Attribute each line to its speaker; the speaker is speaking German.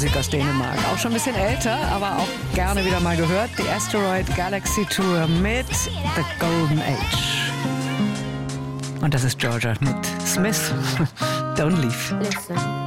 Speaker 1: Musik aus Dänemark. Auch schon ein bisschen älter, aber auch gerne wieder mal gehört. Die Asteroid Galaxy Tour mit The Golden Age. Und das ist Georgia mit Smith. Don't leave.
Speaker 2: Listen.